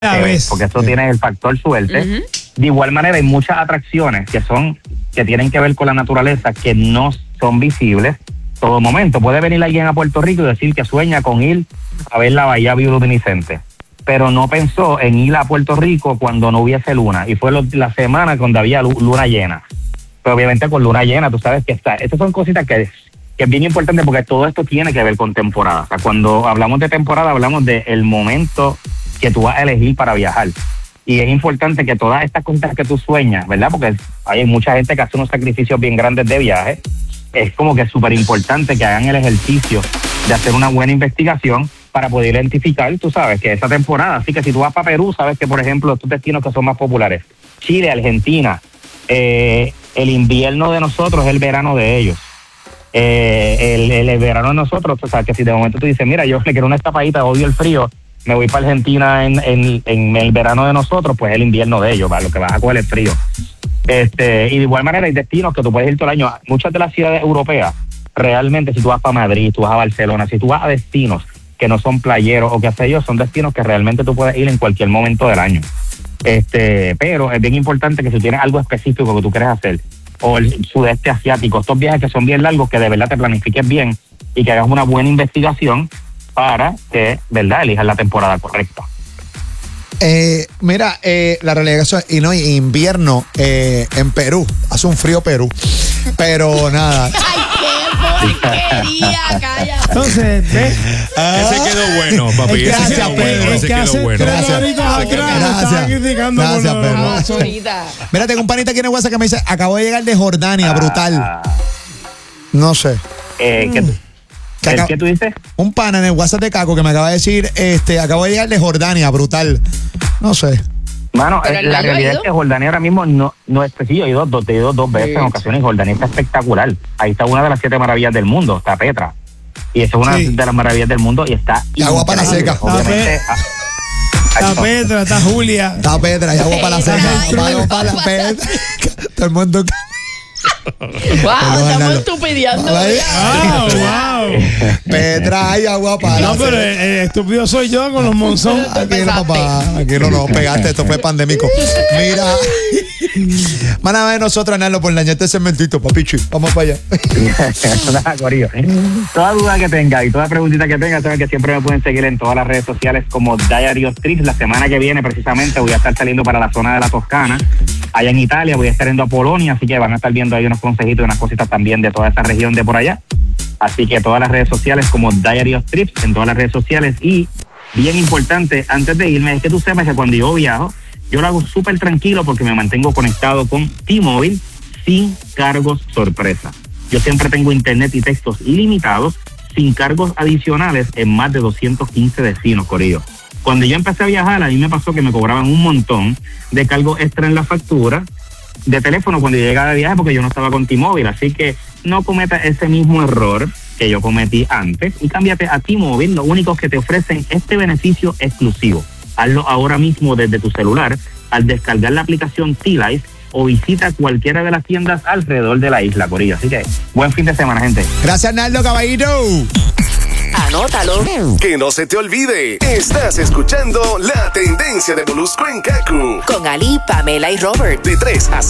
porque eso tiene el factor suerte. Uh-huh. De igual manera hay muchas atracciones que tienen que ver con la naturaleza que no son visibles todo momento. Puede venir alguien a Puerto Rico y decir que sueña con ir a ver la bahía bioluminiscente, pero no pensó en ir a Puerto Rico cuando no hubiese luna, y fue la semana cuando había luna llena. Pero obviamente con luna llena, tú sabes que está. Estas son cositas que es bien importante, porque todo esto tiene que ver con temporada. O sea, cuando hablamos de temporada, hablamos del momento que tú vas a elegir para viajar. Y es importante que todas estas cosas que tú sueñas, ¿verdad? Porque hay mucha gente que hace unos sacrificios bien grandes de viaje. Es como que es súper importante que hagan el ejercicio de hacer una buena investigación para poder identificar, tú sabes, que esa temporada. Así que si tú vas para Perú, sabes que, por ejemplo, estos destinos que son más populares, Chile, Argentina, el invierno de nosotros es el verano de ellos. El verano de nosotros, o sea, que si de momento tú dices, mira, yo le quiero una escapadita, odio el frío, me voy para Argentina en el verano de nosotros, pues el invierno de ellos, ¿vale? Lo que vas a coger el frío. Y de igual manera hay destinos que tú puedes ir todo el año. Muchas de las ciudades europeas, realmente, si tú vas para Madrid, tú vas a Barcelona, si tú vas a destinos que no son playeros o qué sé yo, son destinos que realmente tú puedes ir en cualquier momento del año. Pero es bien importante que si tienes algo específico que tú quieres hacer, o el sudeste asiático, estos viajes que son bien largos, que de verdad te planifiques bien y que hagas una buena investigación para que, ¿verdad?, elijas la temporada correcta. Mira, la realidad es que invierno en Perú, hace un frío Perú, pero nada. ¡Ay, qué porquería! ¡Cállate! Entonces, ¿ves? Ese quedó bueno, papi. Ese quedó bueno. Ese quedó bueno. Gracias, Pedro. Mira, tengo un panita aquí en el WhatsApp que me dice, acabo de llegar de Jordania, brutal. No sé. ¿Qué tú dices? Un pana en el WhatsApp de Caco que me acaba de decir, acabo de llegar de Jordania, brutal. No sé. Mano, la realidad es que Jordania ahora mismo no es preciso. Yo he ido dos veces en ocasiones, y Jordania está espectacular. Ahí está una de las 7 maravillas del mundo, está Petra. Y esa es una de las maravillas del mundo y está... Y agua para la seca. Obviamente... Está Petra, está Julia. Está Petra, y agua para la seca. Agua para la Petra. Todo el mundo... Wow, estamos estupideando. Wow. Petra y agua para. No, pero el estúpido soy yo con los monzón. Aquí no, papá. Aquí no pegaste, esto fue pandémico. Mira. Mana de nosotros, Arnaldo, por dañarte ese segmentito, papichi. Vamos para allá. Nada, corillo. Toda duda que tenga y toda preguntita que tenga, saben que siempre me pueden seguir en todas las redes sociales como Diary of Trips. La semana que viene, precisamente, voy a estar saliendo para la zona de la Toscana. Allá en Italia, voy a estar yendo a Polonia, así que van a estar viendo ahí unos consejitos y unas cositas también de toda esta región de por allá. Así que todas las redes sociales como Diary of Trips, en todas las redes sociales. Y bien importante, antes de irme, es que tú sepas que cuando yo viajo, yo lo hago súper tranquilo porque me mantengo conectado con T-Mobile sin cargos sorpresa. Yo siempre tengo internet y textos ilimitados, sin cargos adicionales en más de 215 destinos, corillo. Cuando yo empecé a viajar, a mí me pasó que me cobraban un montón de cargos extra en la factura de teléfono cuando yo llegaba de viaje porque yo no estaba con T-Mobile. Así que no cometas ese mismo error que yo cometí antes y cámbiate a T-Mobile. Lo único que te ofrecen este beneficio exclusivo. Hazlo ahora mismo desde tu celular al descargar la aplicación T-Life o visita cualquiera de las tiendas alrededor de la isla, corillo. Así que buen fin de semana, gente. Gracias, Arnaldo, caballito. Anótalo. Que no se te olvide. Estás escuchando La Tendencia de Molusco en Kaku. Con Ali, Pamela y Robert. De 3 a 5.